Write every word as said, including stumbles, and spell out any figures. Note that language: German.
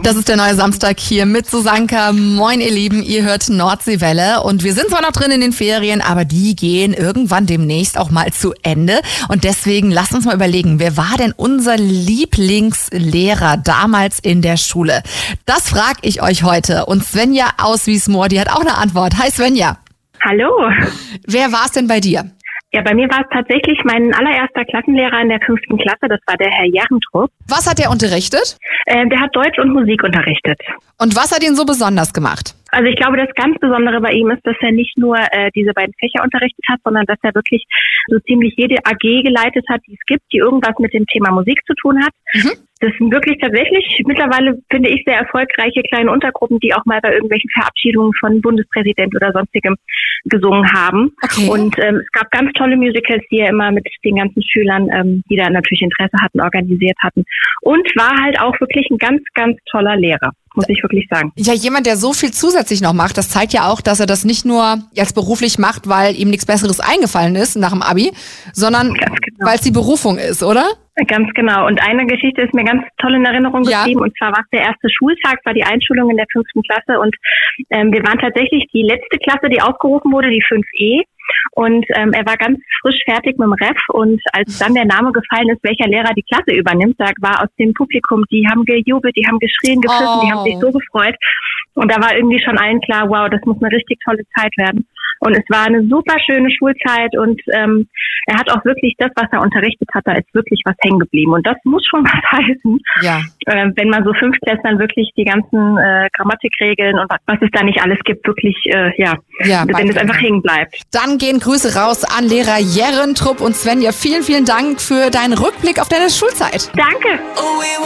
Das ist der neue Samstag hier mit Susanka. Moin ihr Lieben, ihr hört Nordseewelle und wir sind zwar noch drin in den Ferien, aber die gehen irgendwann demnächst auch mal zu Ende und deswegen lasst uns mal überlegen, wer war denn unser Lieblingslehrer damals in der Schule? Das frage ich euch heute und Svenja aus Wiesmoor, die hat auch eine Antwort. Hi Svenja. Hallo. Wer war es denn bei dir? Ja, bei mir war es tatsächlich mein allererster Klassenlehrer in der fünften Klasse. Das war der Herr Jerentrup. Was hat er unterrichtet? Äh, der hat Deutsch und Musik unterrichtet. Und was hat ihn so besonders gemacht? Also ich glaube, das ganz Besondere bei ihm ist, dass er nicht nur äh, diese beiden Fächer unterrichtet hat, sondern dass er wirklich so ziemlich jede A G geleitet hat, die es gibt, die irgendwas mit dem Thema Musik zu tun hat. Mhm. Das sind wirklich tatsächlich mittlerweile, finde ich, sehr erfolgreiche kleine Untergruppen, die auch mal bei irgendwelchen Verabschiedungen von Bundespräsident oder sonstigem gesungen haben. Okay. Und ähm, es gab ganz tolle Musicals, die er immer mit den ganzen Schülern, ähm, die da natürlich Interesse hatten, organisiert hatten. Und war halt auch wirklich ein ganz, ganz toller Lehrer, muss ich wirklich sagen. Ja, jemand, der so viel zusätzlich noch macht, das zeigt ja auch, dass er das nicht nur jetzt beruflich macht, weil ihm nichts Besseres eingefallen ist nach dem Abi, sondern genau, weil es die Berufung ist, oder? Ganz genau. Und eine Geschichte ist mir ganz toll in Erinnerung geblieben. Ja. Und zwar war es der erste Schultag, war die Einschulung in der fünften Klasse. Und ähm, wir waren tatsächlich die letzte Klasse, die aufgerufen wurde, die fünf E. Und ähm, er war ganz frisch fertig mit dem Ref. Und als dann der Name gefallen ist, welcher Lehrer die Klasse übernimmt, da war aus dem Publikum, die haben gejubelt, die haben geschrien, gepfiffen, oh. die haben sich so gefreut. Und da war irgendwie schon allen klar, wow, das muss eine richtig tolle Zeit werden. Und es war eine super schöne Schulzeit und ähm, er hat auch wirklich das, was er unterrichtet hat, da ist wirklich was hängen geblieben. Und das muss schon was heißen, ja. äh, wenn man so Fünftklässlern wirklich die ganzen äh, Grammatikregeln und was, was es da nicht alles gibt, wirklich, äh, ja, ja, wenn es einfach hängen bleibt. Dann gehen Grüße raus an Lehrer Jerentrup und Svenja. Vielen, vielen Dank für deinen Rückblick auf deine Schulzeit. Danke.